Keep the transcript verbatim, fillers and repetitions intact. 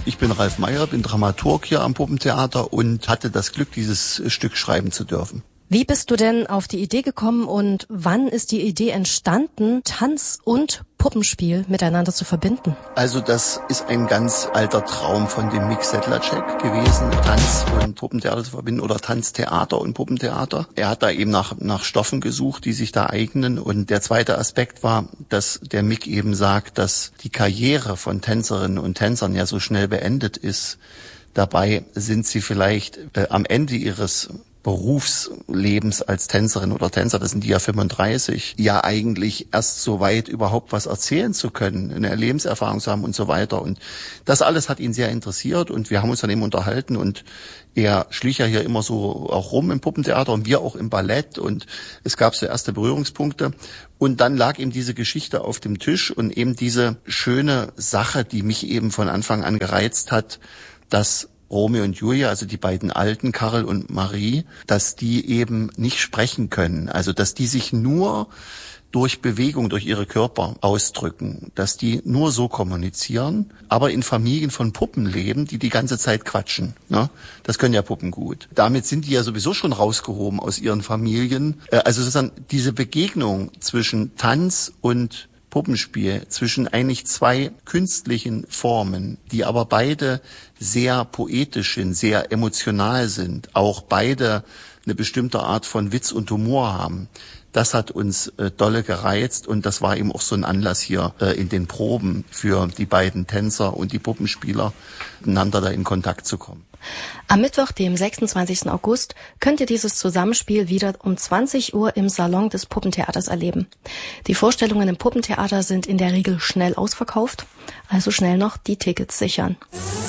Ich bin Ralf Meyer, bin Dramaturg hier am Puppentheater und hatte das Glück, dieses Stück schreiben zu dürfen. Wie bist du denn auf die Idee gekommen und wann ist die Idee entstanden, Tanz und Puppenspiel miteinander zu verbinden? Also das ist ein ganz alter Traum von dem Mick Sedlacek gewesen, Tanz und Puppentheater zu verbinden oder Tanztheater und Puppentheater. Er hat da eben nach, nach Stoffen gesucht, die sich da eignen. Und der zweite Aspekt war, dass der Mick eben sagt, dass die Karriere von Tänzerinnen und Tänzern ja so schnell beendet ist. Dabei sind sie vielleicht äh, am Ende ihres Berufslebens als Tänzerin oder Tänzer, das sind die ja fünfunddreißig, ja eigentlich erst so weit überhaupt was erzählen zu können, eine Lebenserfahrung zu haben und so weiter. Und das alles hat ihn sehr interessiert und wir haben uns dann eben unterhalten und er schlich ja hier immer so auch rum im Puppentheater und wir auch im Ballett und es gab so erste Berührungspunkte. Und dann lag ihm diese Geschichte auf dem Tisch und eben diese schöne Sache, die mich eben von Anfang an gereizt hat, dass Romeo und Julia, also die beiden Alten, Karl und Marie, dass die eben nicht sprechen können. Also dass die sich nur durch Bewegung, durch ihre Körper ausdrücken, dass die nur so kommunizieren, aber in Familien von Puppen leben, die die ganze Zeit quatschen. Ne? Das können ja Puppen gut. Damit sind die ja sowieso schon rausgehoben aus ihren Familien. Also sozusagen diese Begegnung zwischen Tanz und Puppenspiel, zwischen eigentlich zwei künstlichen Formen, die aber beide sehr poetisch sind, sehr emotional sind, auch beide eine bestimmte Art von Witz und Humor haben. Das hat uns äh, dolle gereizt und das war eben auch so ein Anlass hier äh, in den Proben für die beiden Tänzer und die Puppenspieler, miteinander da in Kontakt zu kommen. Am Mittwoch, dem sechsundzwanzigsten August, könnt ihr dieses Zusammenspiel wieder um zwanzig Uhr im Salon des Puppentheaters erleben. Die Vorstellungen im Puppentheater sind in der Regel schnell ausverkauft, also schnell noch die Tickets sichern.